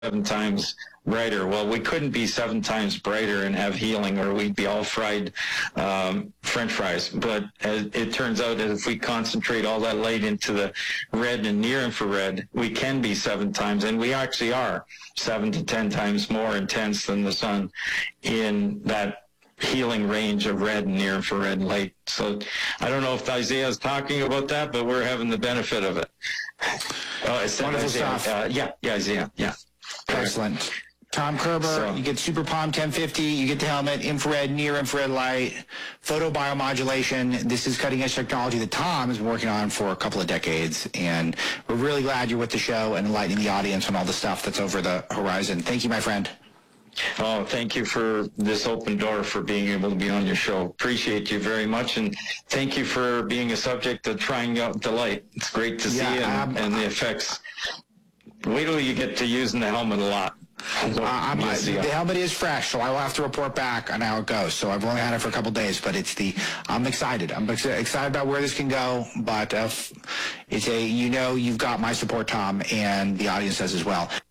7 times brighter. Well, we couldn't be 7 times brighter and have healing, or we'd be all fried French fries. But as it turns out that if we concentrate all that light into the red and near infrared, we can be 7 times, and we actually are 7 to 10 times more intense than the sun in that healing range of red and near infrared light. So I don't know if Isaiah is talking about that, but we're having the benefit of it. Wonderful Isaiah. stuff. Isaiah. Yeah. Excellent. Tom Kerber, you get Super Palm 1050, you get the helmet, infrared, near infrared light, photobiomodulation. This is cutting edge technology that Tom has been working on for a couple of decades, and we're really glad you're with the show and enlightening the audience on all the stuff that's over the horizon. Thank you, my friend. Oh, thank you for this open door for being able to be on your show. Appreciate you very much, and thank you for being a subject of trying out the light. It's great to see and the effects. Wait till you get to using the helmet a lot. The helmet is fresh, so I will have to report back on how it goes. So I've only had it for a couple days, but I'm excited. I'm excited about where this can go, but you've got my support, Tom, and the audience does as well.